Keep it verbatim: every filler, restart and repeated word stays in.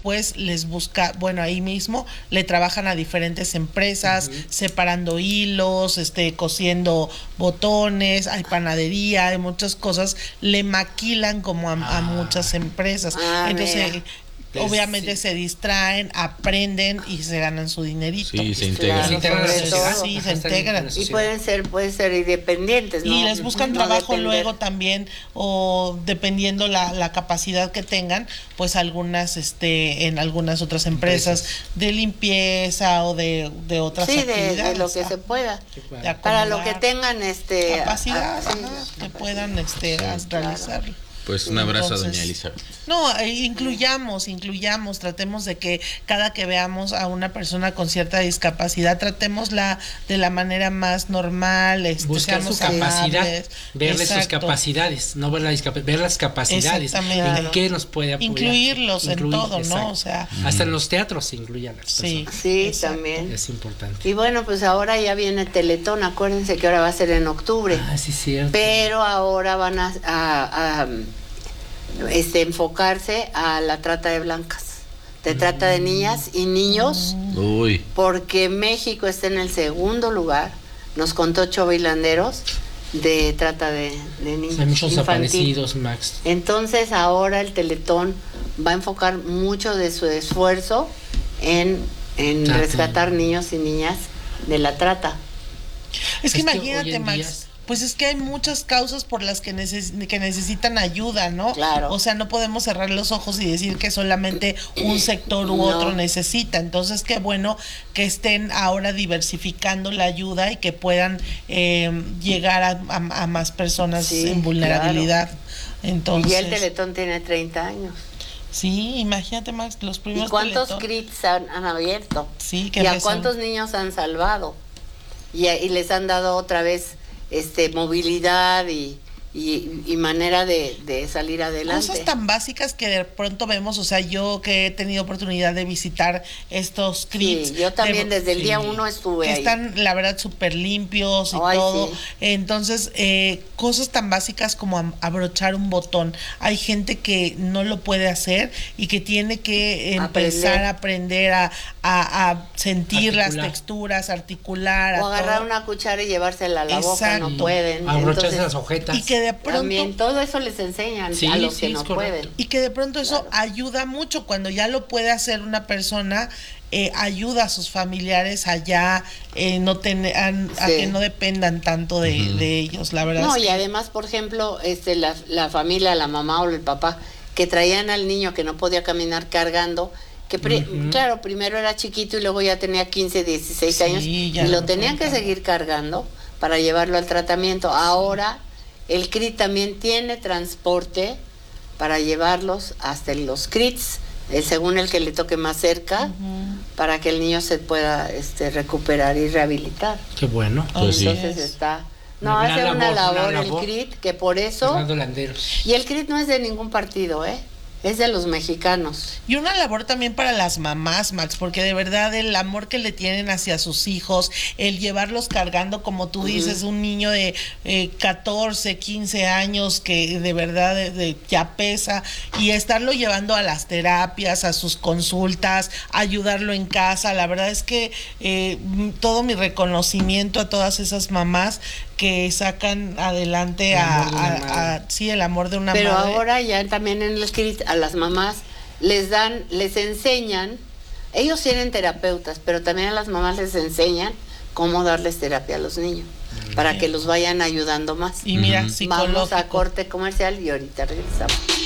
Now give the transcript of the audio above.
después les busca, bueno, ahí mismo le trabajan a diferentes empresas, uh-huh. separando hilos, este, cosiendo botones, hay panadería, hay muchas cosas, le maquilan como a, ah. a muchas empresas. Ah, entonces, mira. Obviamente sí. se distraen, aprenden y se ganan su dinerito. Sí, se integran. Claro, se integran. Sí, se integran. Y pueden ser, pueden ser independientes, ¿no? Y les buscan no trabajo depender. Luego también, o dependiendo la, la capacidad que tengan, pues algunas, este, en algunas otras empresas, empresas. de limpieza o de, de otras sí, actividades. Sí, de, de lo que ah, se pueda. Para lo que tengan este capacidad, a, a, ajá, sí, que puedan este, sí, realizarlo. Claro. Pues un abrazo Entonces, a doña Elizabeth. No, incluyamos, incluyamos, tratemos de que cada que veamos a una persona con cierta discapacidad, tratémosla de la manera más normal, este, buscar su capacidad, amables. Verle Exacto. sus capacidades, no ver la discapacidad, ver las capacidades, en qué nos puede apoyar. Incluirlos Incluir, en todo, exacto. ¿no? O sea, hasta en los teatros se incluyan las sí, personas. Sí, exacto. también. Es importante. Y bueno, pues ahora ya viene Teletón, acuérdense que ahora va a ser en octubre. Ah, sí, cierto. Pero ahora van a, a, a Este, enfocarse a la trata de blancas, de trata de niñas y niños, Uy. porque México está en el segundo lugar, nos contó Chovy Landeros, de trata de, de niños. Hay muchos desaparecidos, Max. Entonces ahora el Teletón va a enfocar mucho de su esfuerzo en, en rescatar niños y niñas de la trata. Es que es imagínate, que Max. Día... Pues es que hay muchas causas por las que, neces- que necesitan ayuda, ¿no? Claro. O sea, no podemos cerrar los ojos y decir que solamente un sector u no. otro necesita. Entonces, qué bueno que estén ahora diversificando la ayuda y que puedan eh, llegar a, a, a más personas sí, en vulnerabilidad. Claro. Entonces, y el Teletón tiene treinta años. Sí, imagínate, Max, los primeros ¿Y cuántos Teletón? C R I Ts han, han abierto? Sí, que ¿Y empezaron? a cuántos niños han salvado? Y, y les han dado otra vez este movilidad y, y, y manera de, de salir adelante. Cosas tan básicas que de pronto vemos, o sea, yo que he tenido oportunidad de visitar estos C R I Ts. Sí, yo también de, desde el sí, día uno estuve que ahí. Están, la verdad, súper limpios y Ay, todo. Sí. Entonces, eh, cosas tan básicas como abrochar un botón. Hay gente que no lo puede hacer y que tiene que empezar aprender. a aprender a, a, a sentir articular. las texturas, articular. O a agarrar todo. una cuchara y llevársela a la Exacto. boca, no pueden. Abrocharse Entonces, las ojetas. Y que de pronto... También todo eso les enseñan sí, a los sí, que no pueden. Y que de pronto eso claro. ayuda mucho cuando ya lo puede hacer una persona, eh, ayuda a sus familiares allá, eh, no ten, a, sí. a que no dependan tanto de, uh-huh. de ellos, la verdad. No, es y que... además, por ejemplo, este la, la familia, la mamá o el papá, que traían al niño que no podía caminar cargando, que pri- uh-huh. claro, primero era chiquito y luego ya tenía quince, dieciséis sí, años, y lo no tenían que seguir cargando para llevarlo al tratamiento. Ahora... El C R I T también tiene transporte para llevarlos hasta los C R I Ts, el, según el que le toque más cerca, uh-huh. para que el niño se pueda este, recuperar y rehabilitar. Qué bueno. Pues Entonces sí. está... No, hace una, una labor, labor el C R I T, que por eso... Y el C R I T no es de ningún partido, ¿eh? Es de los mexicanos. Y una labor también para las mamás, Max, porque de verdad el amor que le tienen hacia sus hijos, el llevarlos cargando, como tú uh-huh. dices, un niño de eh, catorce, quince años que de verdad de, de, ya pesa, y estarlo llevando a las terapias, a sus consultas, ayudarlo en casa. La verdad es que eh, todo mi reconocimiento a todas esas mamás que sacan adelante a, a, a sí el amor de una Pero madre. Pero ahora ya también en el C R I T a las mamás les dan, les enseñan, ellos tienen terapeutas, pero también a las mamás les enseñan cómo darles terapia a los niños, para que los vayan ayudando más. Y mira, uh-huh. Vamos a corte comercial y ahorita regresamos.